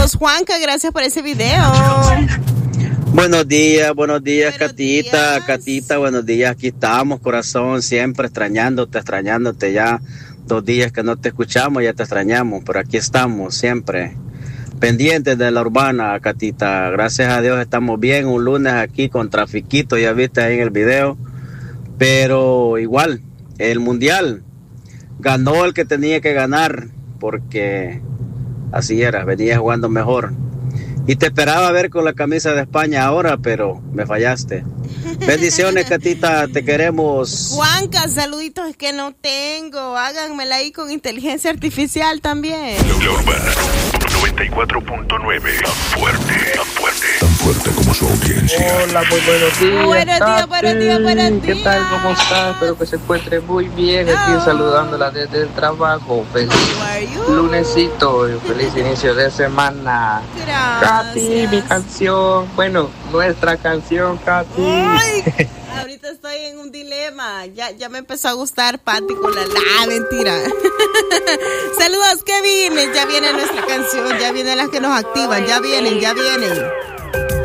Saludos, Juanca, gracias por ese video. Buenos días, Catita, Catita, buenos días, aquí estamos, corazón, siempre extrañándote ya, 2 días que no te escuchamos, ya te extrañamos, pero aquí estamos, siempre, pendientes de la urbana, Catita, gracias a Dios estamos bien, un lunes aquí con trafiquito, ya viste ahí en el video, pero igual, el mundial, ganó el que tenía que ganar, porque así era, venía jugando mejor. Y te esperaba ver con la camisa de España ahora, pero me fallaste. Bendiciones, Catita, te queremos. Juanca, saluditos, es que no tengo. Háganmela ahí con inteligencia artificial también. La Urbana 94.9, tan fuerte como su audiencia. Hola, muy buenos días. Buenos días. ¿Qué tal? ¿Cómo estás? Espero que se encuentre muy bien. Aquí saludándola desde el trabajo. Feliz lunesito y feliz inicio de semana. Gracias. Katy, mi canción. Bueno, nuestra canción, Katy. Ay, ahorita estoy en un dilema. Ya me empezó a gustar Patti con la mentira. Saludos, Kevin. Ya viene nuestra canción. Ya vienen las que nos activan. Ya vienen.